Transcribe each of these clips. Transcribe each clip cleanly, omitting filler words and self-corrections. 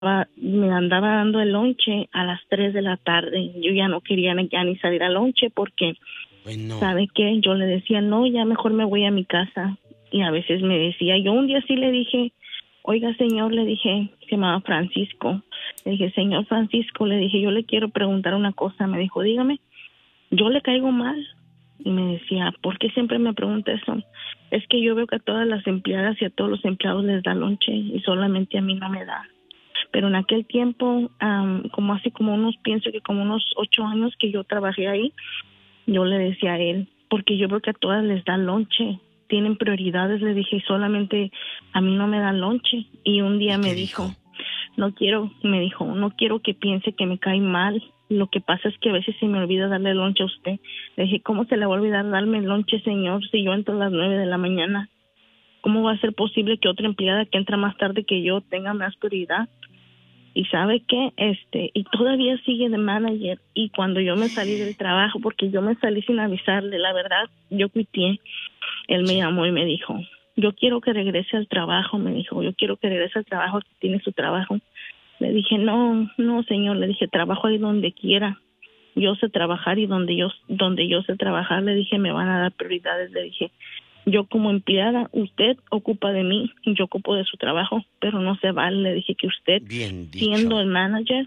me andaba dando el lonche a las 3 de la tarde. Yo ya no quería ya ni salir al lonche porque, Bueno. ¿sabe qué? Yo le decía, no, ya mejor me voy a mi casa. Y a veces me decía, yo un día sí le dije, oiga, señor, le dije, se llamaba Francisco. Le dije, señor Francisco, le dije, yo le quiero preguntar una cosa. Me dijo, dígame, ¿yo le caigo mal? Y me decía, ¿por qué siempre me pregunta eso? Es que yo veo que a todas las empleadas y a todos los empleados les da lonche y solamente a mí no me da. Pero en aquel tiempo, como hace como pienso que como unos 8 años que yo trabajé ahí, yo le decía a él, porque yo veo que a todas les da lonche, tienen prioridades, le dije, solamente a mí no me dan lonche. Y un día me dijo, no quiero que piense que me cae mal. Lo que pasa es que a veces se me olvida darle lonche a usted. Le dije, ¿cómo se le va a olvidar darme lonche, señor, si yo entro a las 9 de la mañana? ¿Cómo va a ser posible que otra empleada que entra más tarde que yo tenga más prioridad? Y sabe qué, y todavía sigue de manager. Y cuando yo me salí del trabajo, porque yo me salí sin avisarle, la verdad, yo quité. Él me llamó y me dijo, yo quiero que regrese al trabajo, me dijo, yo quiero que regrese al trabajo, que tiene su trabajo. Le dije, no, señor, le dije, trabajo ahí donde quiera. Yo sé trabajar y donde yo sé trabajar, le dije, me van a dar prioridades. Le dije, yo como empleada, usted ocupa de mí, yo ocupo de su trabajo, pero no se vale. Le dije que usted, siendo manager,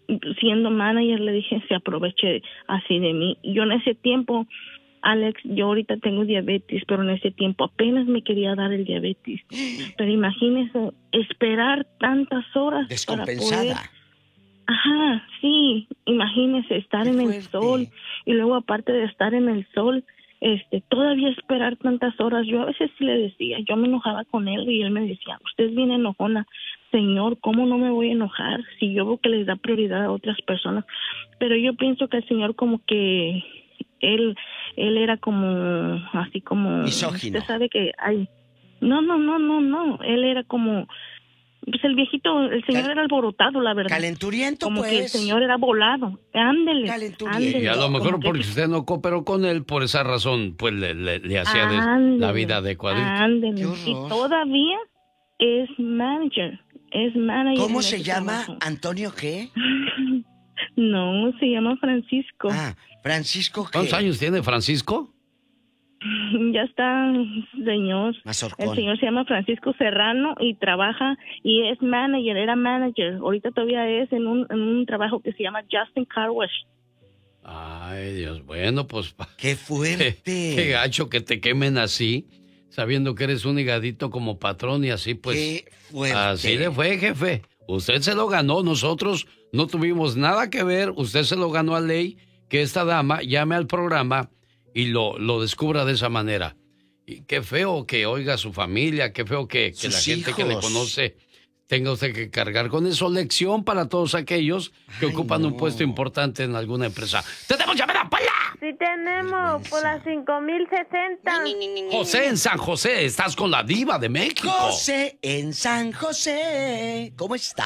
le dije, se aproveche así de mí. Yo en ese tiempo, Alex, yo ahorita tengo diabetes, pero en ese tiempo apenas me quería dar el diabetes. Pero imagínese esperar tantas horas descompensada. para poder... Ajá, sí, imagínese estar en el sol y luego aparte de estar en el sol, todavía esperar tantas horas. Yo a veces sí le decía, yo me enojaba con él y él me decía, usted es bien enojona. Señor, ¿cómo no me voy a enojar si yo veo que les da prioridad a otras personas? Pero yo pienso que el señor como que él era como así como misógino. usted sabe que hay no, él era como pues el viejito, el señor era alborotado, la verdad. Calenturiento, como pues. Que el señor era volado. Ándele. Y a lo mejor porque usted no cooperó con él, por esa razón, pues le hacía la vida de cuadrito. Ándele. Y todavía es manager. ¿Cómo se llama? Trabajo. ¿Antonio qué? No, se llama Francisco. Francisco qué. ¿Cuántos años tiene Francisco? Ya está, señor. Mazorcón. El señor se llama Francisco Serrano y trabaja y es manager, era manager. Ahorita todavía es en un trabajo que se llama Justin Car Wash. Ay, Dios, bueno, pues... ¡Qué fuerte! Qué gacho que te quemen así, sabiendo que eres un higadito como patrón y así, pues... ¡Qué fuerte! Así le fue, jefe. Usted se lo ganó, nosotros no tuvimos nada que ver, usted se lo ganó a ley, que esta dama llame al programa y lo descubra de esa manera. Y qué feo que oiga a su familia, qué feo que la gente que le conoce tenga usted que cargar con eso. Lección para todos aquellos que ocupan un puesto importante en alguna empresa. ¡Tenemos llamada, Paula! Sí tenemos, por las 5060. José en San José, estás con la diva de México. José en San José, ¿cómo está?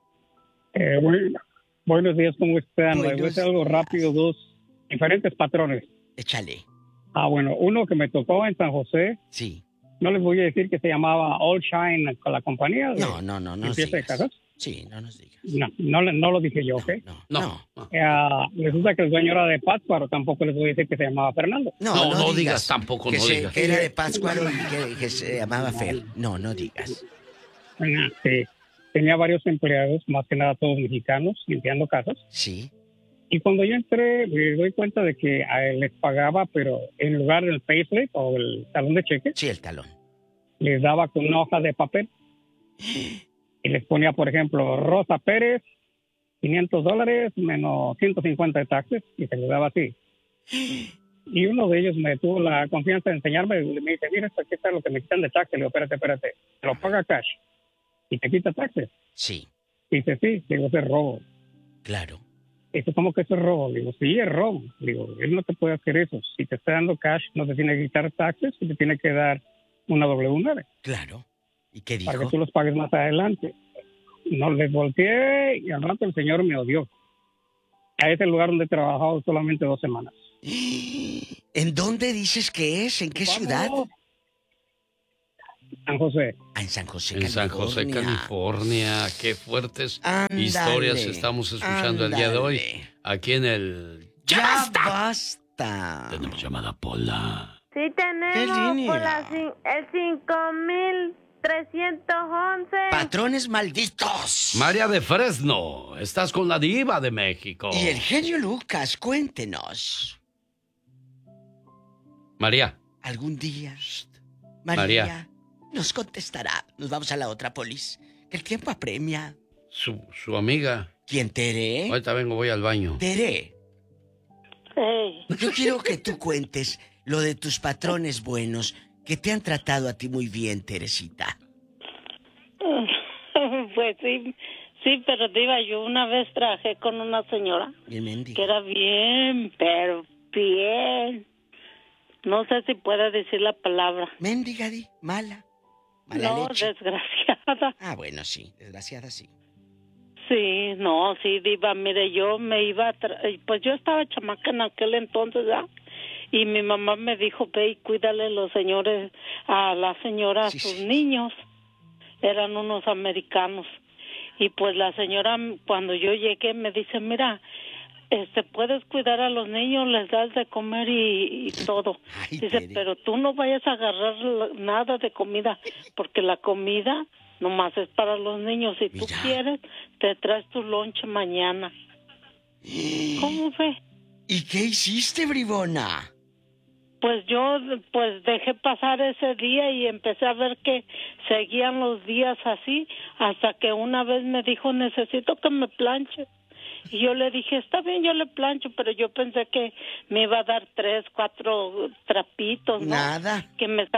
Buenos días, ¿cómo están? Voy a hacer algo rápido, dos diferentes patrones. Échale. Bueno, uno que me tocó en San José. Sí. No les voy a decir que se llamaba All Shine con la compañía. No. ¿Empieza de casas? Sí, no nos digas. No lo dije yo, ¿ok? No. Resulta que el dueño era de Pátzcuaro, tampoco les voy a decir que se llamaba Fernando. No digas tampoco, no digas. Que era de Pátzcuaro y que se llamaba Fer. No digas. Sí. Tenía varios empleados, más que nada todos mexicanos, limpiando casas. Sí. Y cuando yo entré, me doy cuenta de que a él les pagaba, pero en lugar del payslip o el talón de cheque. Sí, el talón. Les daba con una hoja de papel. Y les ponía, por ejemplo, Rosa Pérez, $500 menos 150 de taxes, y se les daba así. Y uno de ellos me tuvo la confianza de enseñarme, y me dice, mira, aquí está lo que me quitan de taxes. Le digo, espérate, te lo paga cash y te quita taxes. Sí. Dice, sí, digo, es robo. Claro. Dice, ¿cómo que eso es robo? Digo, sí, es robo. Digo, él no te puede hacer eso. Si te está dando cash, no te tiene que quitar taxes y te tiene que dar una W9. Claro. ¿Y qué dijo? Para que tú los pagues más adelante. No les volteé y al rato el señor me odió. A ese lugar donde he trabajado solamente 2 semanas. ¿En dónde dices que es? ¿En qué ciudad? San José. En San José, En San José, California. Qué fuertes Ándale, historias estamos escuchando el día de hoy. Aquí en el... ¡Ya basta! Tenemos llamada Pola. Sí, tenemos por el 5311. ¡Patrones malditos! María de Fresno, estás con la diva de México. Y el genio Lucas, cuéntenos. María. Algún día, María nos contestará. Nos vamos a la otra, Polis. Que el tiempo apremia. Su amiga. ¿Quién, Tere? Ahorita vengo, voy al baño. Tere. Hey. Yo quiero que tú cuentes lo de tus patrones buenos que te han tratado a ti muy bien, Teresita. Pues sí, pero diva, yo una vez trabajé con una señora que era bien, pero bien. No sé si puede decir la palabra. Mendiga, mala. Mala no, leche. Desgraciada. Ah, bueno, sí, desgraciada sí. Sí, no, sí, diva, mire, yo me iba pues yo estaba chamaca en aquel entonces, ¿ya? Y mi mamá me dijo, ve y cuídale a la señora, a sus niños. Eran unos americanos. Y pues la señora, cuando yo llegué, me dice, mira, puedes cuidar a los niños, les das de comer y todo. Ay, dice, Tere. pero tú no vayas a agarrar nada de comida, porque la comida nomás es para los niños. Si tú quieres, te traes tu lonche mañana. ¿Cómo ve? ¿Y qué hiciste, bribona? Pues yo dejé pasar ese día y empecé a ver que seguían los días así, hasta que una vez me dijo, necesito que me planche. Y yo le dije, está bien, yo le plancho, pero yo pensé que me iba a dar 3, 4 trapitos, ¿no? Nada. Que me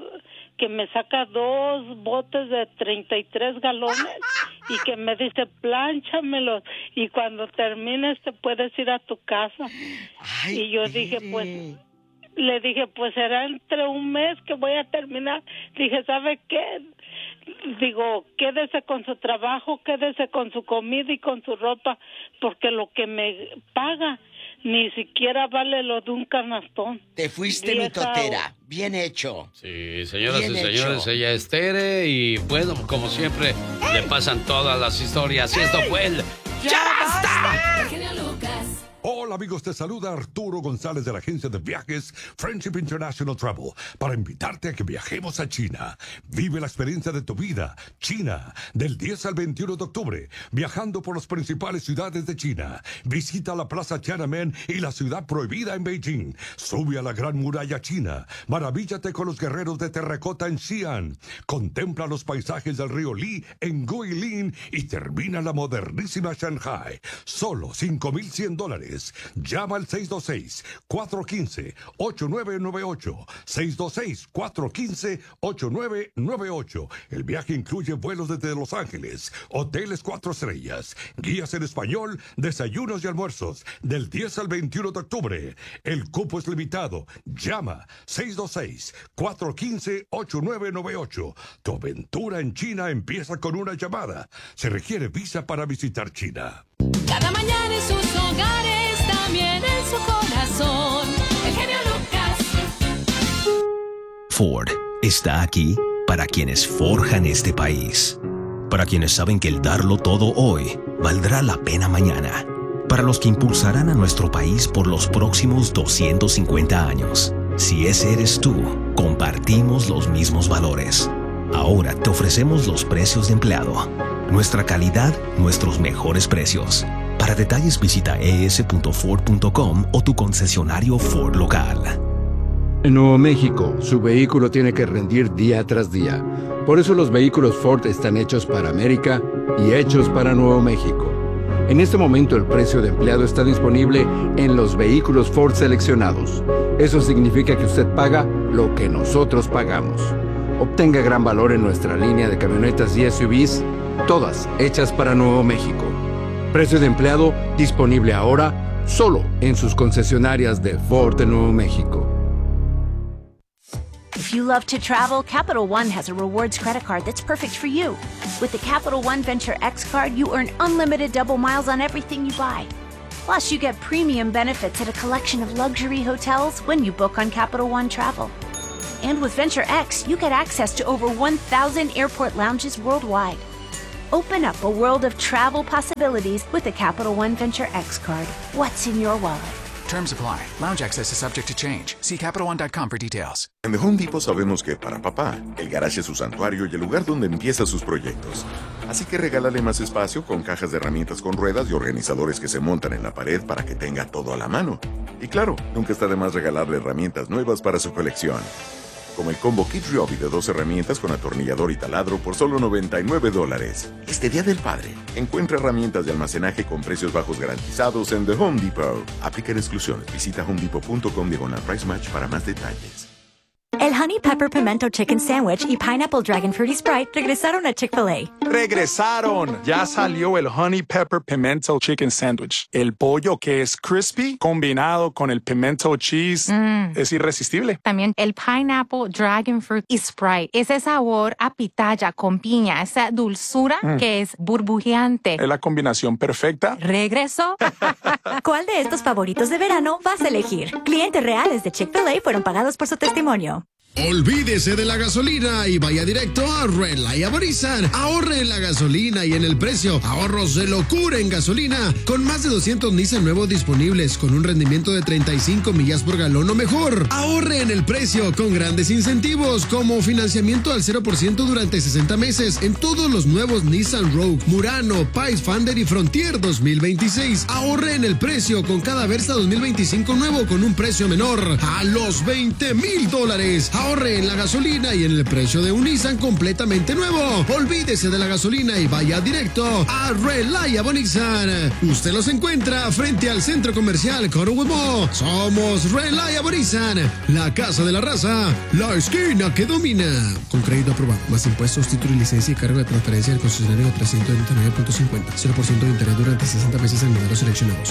saca 2 botes de 33 galones y que me dice, plánchamelos y cuando termines te puedes ir a tu casa. Ay, y yo dije, pues... Le dije, pues será entre un mes que voy a terminar. Dije, ¿sabe qué? Digo, quédese con su trabajo, quédese con su comida y con su ropa, porque lo que me paga ni siquiera vale lo de un canastón. Te fuiste, mi totera. Bien hecho. Sí, señoras Bien y señores, hecho. ella es Tere y bueno, como siempre, le pasan todas las historias. Y esto fue el... ¡Ya basta! Hola amigos, te saluda Arturo González de la agencia de viajes Friendship International Travel para invitarte a que viajemos a China. Vive la experiencia de tu vida, China, del 10 al 21 de octubre, viajando por las principales ciudades de China. Visita la Plaza Tiananmen y la ciudad prohibida en Beijing. Sube a la Gran Muralla China. Maravíllate con los guerreros de terracota en Xi'an. Contempla los paisajes del río Li en Guilin y termina la modernísima Shanghai. Solo $5,100. Llama al 626-415-8998. 626-415-8998. El viaje incluye vuelos desde Los Ángeles, hoteles 4 estrellas, guías en español, desayunos y almuerzos, del 10 al 21 de octubre. El cupo es limitado. Llama 626-415-8998. Tu aventura en China empieza con una llamada. Se requiere visa para visitar China. Cada mañana en sus hogares, también en su corazón, el genio Lucas. Ford está aquí para quienes forjan este país, para quienes saben que el darlo todo hoy valdrá la pena mañana, para los que impulsarán a nuestro país por los próximos 250 años. Si ese eres tú, compartimos los mismos valores. Ahora te ofrecemos los precios de empleado. Nuestra calidad, nuestros mejores precios. Para detalles visita es.ford.com o tu concesionario Ford local. En Nuevo México, su vehículo tiene que rendir día tras día. Por eso los vehículos Ford están hechos para América y hechos para Nuevo México. En este momento el precio de empleado está disponible en los vehículos Ford seleccionados. Eso significa que usted paga lo que nosotros pagamos. Obtenga gran valor en nuestra línea de camionetas y SUVs, todas hechas para Nuevo México. Precio de empleado disponible ahora solo en sus concesionarias de Ford de Nuevo México. If you love to travel, Capital One has a rewards credit card that's perfect for you. With the Capital One Venture X card, you earn unlimited double miles on everything you buy. Plus, you get premium benefits at a collection of luxury hotels when you book on Capital One Travel. And with Venture X, you get access to over 1,000 airport lounges worldwide. Open up a world of travel possibilities with the Capital One Venture X card. What's in your wallet? Terms apply. Lounge access is subject to change. See CapitalOne.com for details. En The Home Depot sabemos que para papá, el garage es su santuario y el lugar donde empieza sus proyectos. Así que regálale más espacio con cajas de herramientas con ruedas y organizadores que se montan en la pared para que tenga todo a la mano. Y claro, nunca está de más regalarle herramientas nuevas para su colección. Como el combo Kid Ryobi de 2 herramientas con atornillador y taladro por solo $99. Este Día del Padre, encuentra herramientas de almacenaje con precios bajos garantizados en The Home Depot. Aplican exclusiones. Visita homedepot.com/price match para más detalles. El Honey Pepper Pimento Chicken Sandwich y Pineapple Dragon Fruity Sprite regresaron a Chick-fil-A. ¡Regresaron! Ya salió el Honey Pepper Pimento Chicken Sandwich. El pollo que es crispy combinado con el pimento cheese es irresistible. También el Pineapple Dragon Fruit y Sprite. Ese sabor a pitaya con piña, esa dulzura que es burbujeante. Es la combinación perfecta. ¿Regresó? ¿Cuál de estos favoritos de verano vas a elegir? Clientes reales de Chick-fil-A fueron pagados por su testimonio. Olvídese de la gasolina y vaya directo a Red Light Aborizar. Ahorre en la gasolina y en el precio. Ahorros de locura en gasolina. Con más de 200 Nissan nuevos disponibles, con un rendimiento de 35 millas por galón o mejor. Ahorre en el precio con grandes incentivos, como financiamiento al 0% durante 60 meses en todos los nuevos Nissan Rogue, Murano, Pathfinder y Frontier 2026. Ahorre en el precio con cada Versa 2025 nuevo con un precio menor a los $20,000. Ahorre en la gasolina y en el precio de un Nissan completamente nuevo. Olvídese de la gasolina y vaya directo a Reliable Nissan. Usted los encuentra frente al centro comercial Corwood Mall. Somos Reliable Nissan, la casa de la raza, la esquina que domina. Con crédito aprobado, más impuestos, título y licencia y cargo de transferencia del concesionario de 329.50. 0% de interés durante 60 meses en modelos seleccionados.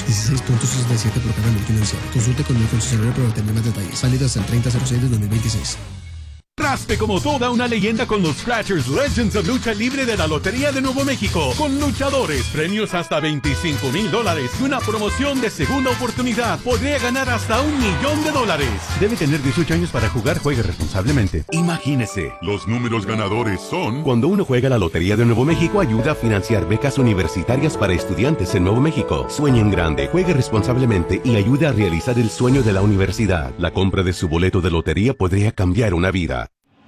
16.67 por cada mil financiado. Consulte con el concesionario para obtener más detalles. Válido hasta el 30/06 de 2026. Raspe como toda una leyenda con los Scratchers Legends of Lucha Libre de la Lotería de Nuevo México. Con luchadores, premios hasta $25,000 y una promoción de segunda oportunidad. Podría ganar hasta $1 millón. Debe tener 18 años para jugar. Juegue responsablemente. Imagínese, los números ganadores son... Cuando uno juega la Lotería de Nuevo México, ayuda a financiar becas universitarias para estudiantes en Nuevo México. Sueñe en grande, juegue responsablemente y ayude a realizar el sueño de la universidad. La compra de su boleto de lotería podría cambiar una vida.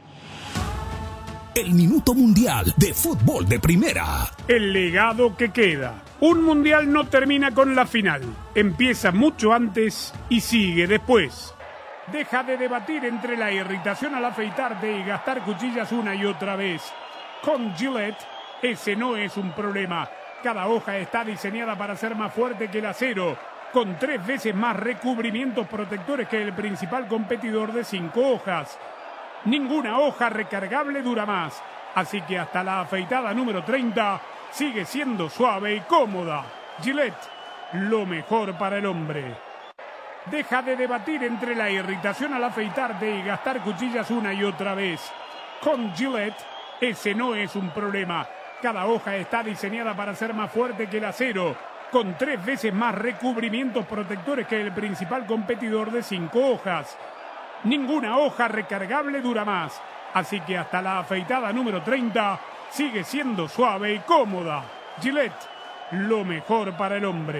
El Minuto Mundial de Fútbol de Primera. El legado que queda. Un mundial no termina con la final. Empieza mucho antes y sigue después. Deja de debatir entre la irritación al afeitarte y gastar cuchillas una y otra vez. Con Gillette, ese no es un problema. Cada hoja está diseñada para ser más fuerte que el acero, con 3 veces más recubrimientos protectores que el principal competidor de 5 hojas. Ninguna hoja recargable dura más, así que hasta la afeitada número 30 sigue siendo suave y cómoda. Gillette, lo mejor para el hombre. Deja de debatir entre la irritación al afeitarte y gastar cuchillas una y otra vez. Con Gillette, ese no es un problema. Cada hoja está diseñada para ser más fuerte que el acero, con 3 veces más recubrimientos protectores que el principal competidor de 5 hojas. Ninguna hoja recargable dura más, así que hasta la afeitada número 30 sigue siendo suave y cómoda. Gillette, lo mejor para el hombre.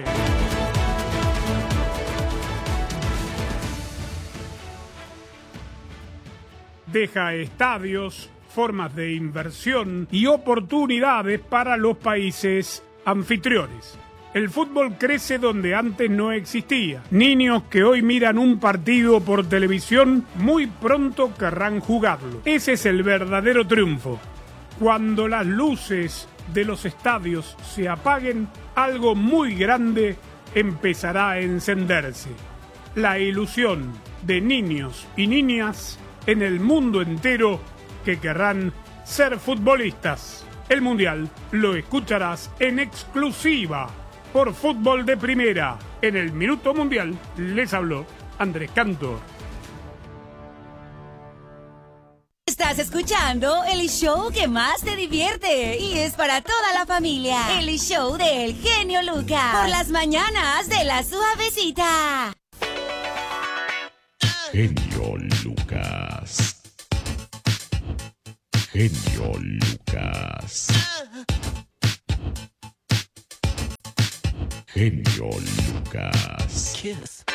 Deja estadios, formas de inversión y oportunidades para los países anfitriones. El fútbol crece donde antes no existía. Niños que hoy miran un partido por televisión, muy pronto querrán jugarlo. Ese es el verdadero triunfo. Cuando las luces de los estadios se apaguen, algo muy grande empezará a encenderse. La ilusión de niños y niñas en el mundo entero que querrán ser futbolistas. El Mundial lo escucharás en exclusiva por Fútbol de Primera. En el Minuto Mundial les habló Andrés Cantor. Estás escuchando el show que más te divierte y es para toda la familia. El show del genio Lucas. Por las mañanas de La Suavecita. Genio Lucas. genio Lucas. Genio Lucas. Kiss.